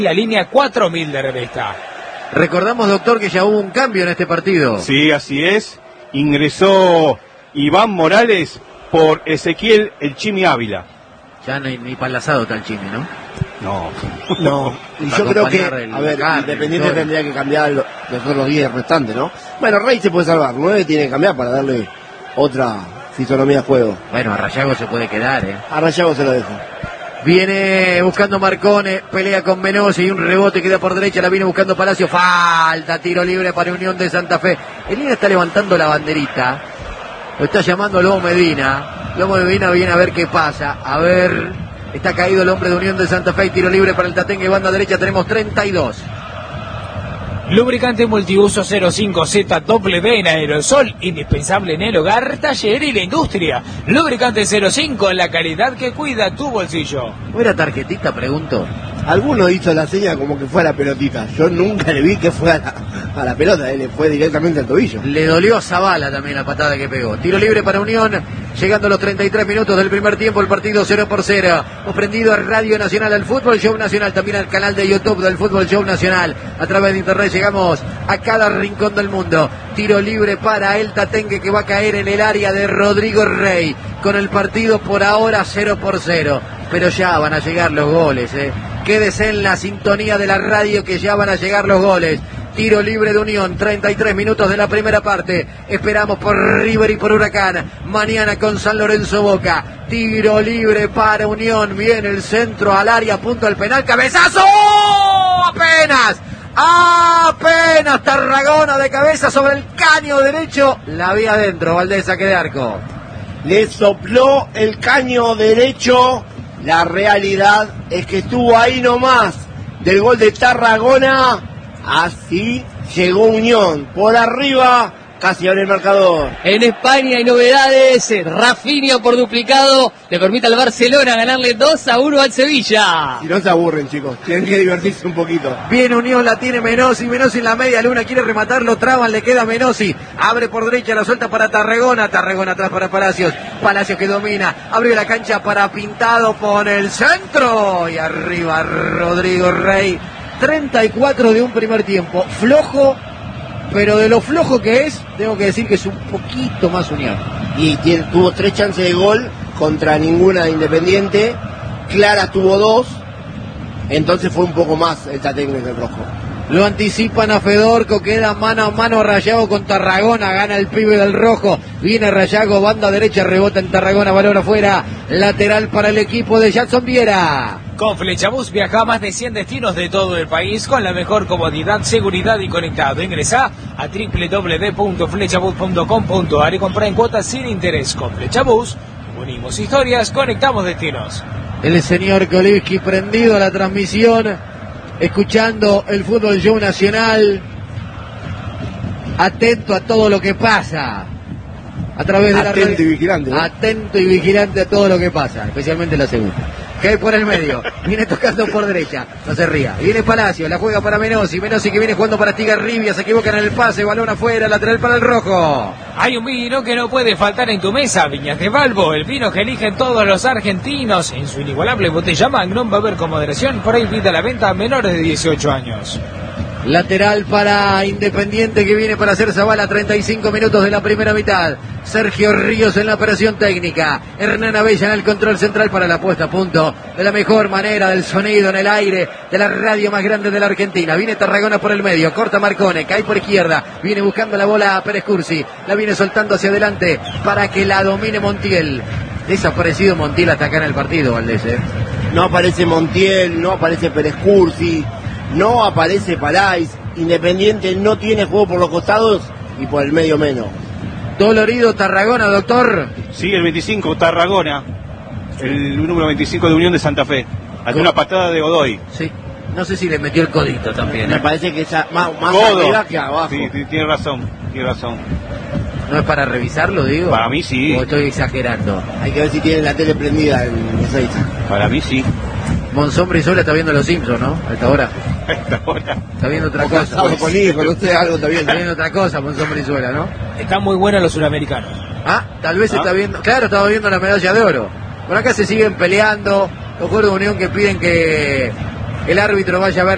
La línea 4000 de revista. Recordamos, doctor, que ya hubo un cambio en este partido. Sí, así es. Ingresó Iván Morales por Ezequiel El Chimi Ávila. Ya ni palazado está el Chimi, ¿no? No. Y yo creo que, a ver, Independiente tendría que cambiar los otros 10 restantes, ¿no? Bueno, Rey se puede salvar, 9 tiene que cambiar para darle otra fisonomía de juego. Bueno, a Rayago se puede quedar, A Rayago se lo dejo. Viene buscando Marcone, pelea con Menosi y un rebote queda por derecha, la viene buscando Palacio, falta, tiro libre para Unión de Santa Fe. Elina está levantando la banderita, lo está llamando Lobo Medina. Lobo Medina viene a ver qué pasa, a ver, está caído el hombre de Unión de Santa Fe, tiro libre para el Tatengue, banda derecha, tenemos 32. Lubricante multiuso 05ZW en aerosol, indispensable en el hogar, taller y la industria. Lubricante 05, la calidad que cuida tu bolsillo. ¿No era tarjetita, pregunto? Alguno hizo la seña como que fue a la pelotita. Yo nunca le vi que fue a la pelota, le fue directamente al tobillo. Le dolió a Zavala también la patada que pegó. Tiro libre para Unión, llegando a los 33 minutos del primer tiempo, el partido 0-0. Hemos prendido a Radio Nacional, al Fútbol Show Nacional, también al canal de YouTube del Fútbol Show Nacional. A través de internet llegamos a cada rincón del mundo. Tiro libre para el Tatengue, que va a caer en el área de Rodrigo Rey. Con el partido por ahora 0-0. Pero ya van a llegar los goles, Quédese en la sintonía de la radio que ya van a llegar los goles. Tiro libre de Unión, 33 minutos de la primera parte. Esperamos por River y por Huracán. Mañana con San Lorenzo Boca. Tiro libre para Unión. Viene el centro al área, punto al penal. ¡Cabezazo! Apenas Tarragona de cabeza sobre el caño derecho. La vía adentro, Valdés, saque de arco. Le sopló el caño derecho. La realidad es que estuvo ahí nomás del gol de Tarragona. Así llegó Unión. Por arriba, casi abre el marcador. En España hay novedades. Rafinha por duplicado le permite al Barcelona ganarle 2-1 al Sevilla. Si no se aburren, chicos, tienen que divertirse un poquito. Bien, Unión la tiene Menosi en la media luna, quiere rematarlo, traban, le queda Menosi, abre por derecha, la suelta para Tarragona atrás para Palacios que domina, abrió la cancha para Pintado, pone el centro y arriba Rodrigo Rey. 34 de un primer tiempo, flojo, pero de lo flojo que es, tengo que decir que es un poquito más Unión. Y tuvo 3 chances de gol contra ninguna de Independiente. Clara tuvo 2, entonces fue un poco más el Tatengue que el rojo. Lo anticipan a Fedorco, queda mano a mano Rayago con Tarragona, gana el pibe del rojo, viene Rayago, banda derecha, rebota en Tarragona, balón afuera, lateral para el equipo de Jackson Viera. Con Flechabús viaja a más de 100 destinos de todo el país con la mejor comodidad, seguridad y conectado. Ingresá a www.flechabus.com.ar y comprá en cuotas sin interés. Con Flechabús unimos historias, conectamos destinos. El señor Kolivsky prendido a la transmisión, escuchando el Fútbol Show Nacional, atento a todo lo que pasa a través de la radio. Atento y vigilante, ¿no? Atento y vigilante a todo lo que pasa, especialmente la segunda. Cae por el medio, viene tocando por derecha, no se ría, viene Palacio, la juega para Menosi que viene jugando para Estigarribia, se equivocan en el pase, balón afuera, lateral para el rojo. Hay un vino que no puede faltar en tu mesa, Viñas de Balbo, el vino que eligen todos los argentinos. En su inigualable botella Magnum va a haber con moderación, prohibida la venta a menores de 18 años. Lateral para Independiente que viene para hacer Zavala, 35 minutos de la primera mitad. Sergio Ríos en la operación técnica. Hernán Abella en el control central para la puesta a punto de la mejor manera del sonido en el aire de la radio más grande de la Argentina. Viene Tarragona por el medio, corta Marcone, cae por izquierda, viene buscando la bola a Pérez Cursi, la viene soltando hacia adelante para que la domine Montiel. Desaparecido Montiel hasta acá en el partido, Valdés. No aparece Montiel, no aparece Pérez Cursi, no aparece Palais. Independiente no tiene juego por los costados y por el medio menos. Dolorido Tarragona, doctor. Sí, el 25, Tarragona. El número 25 de Unión de Santa Fe. Hace una patada de Godoy. Sí. No sé si le metió el codito también. Me parece que es más arriba que abajo. Sí, tiene razón. ¿No es para revisarlo, digo? Para mí sí. ¿O estoy exagerando? Hay que ver si tiene la tele prendida en Ezeiza. Para mí sí. Monzón Brizuela está viendo Los Simpsons, ¿no? A esta hora. Está viendo otra cosa. Con usted algo está viendo. Está viendo otra cosa, Monzón Brizuela, ¿no? Están muy buenos los suramericanos. Tal vez está viendo. Claro, estaba viendo la medalla de oro. Por acá se siguen peleando. Los jugadores de Unión que piden que el árbitro vaya a ver